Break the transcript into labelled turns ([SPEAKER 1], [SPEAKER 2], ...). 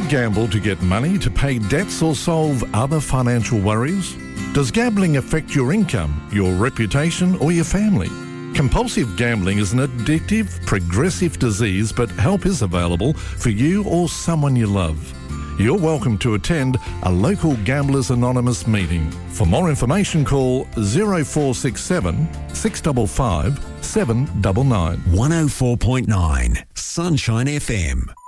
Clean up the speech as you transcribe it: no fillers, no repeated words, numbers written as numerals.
[SPEAKER 1] gamble to get money to pay debts or solve other financial worries? Does gambling affect your income, your reputation or your family? Compulsive gambling is an addictive, progressive disease, but help is available for you or someone you love. You're welcome to attend a local Gamblers Anonymous meeting. For more information, call 0467 655 799.
[SPEAKER 2] 104.9 Sunshine FM.